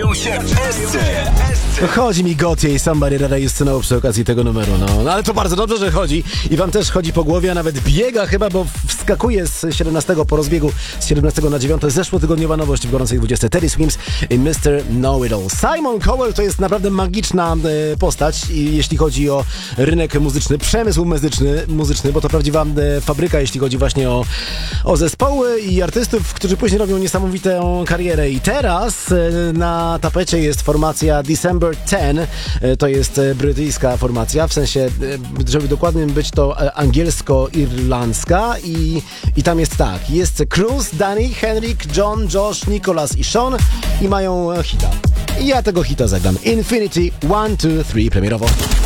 zaczynają się w SC. Chodzi mi Gotye i Somebody That I Used To Know przy okazji tego numeru, no ale to bardzo dobrze, że chodzi i wam też chodzi po głowie, a nawet biega chyba, bo wskakuje z 17 po rozbiegu z 17 na 9. Zeszłotygodniowa nowość w gorącej 20. Teddy Swims i Mr. Know-It-All. Simon Cowell to jest naprawdę magiczna postać, jeśli chodzi o rynek muzyczny, przemysł muzyczny, bo to prawdziwa fabryka, jeśli chodzi właśnie o zespoły i artystów, którzy później robią niesamowitą karierę. I teraz na tapecie jest formacja December 10. To jest brytyjska formacja, w sensie, żeby dokładnym być, to angielsko-irlandzka i tam jest tak. Jest Cruz, Danny, Henrik, John, Josh, Nicholas i Sean i mają hita. I ja tego hita zagram. Infinity 1, 2, 3 premierowo.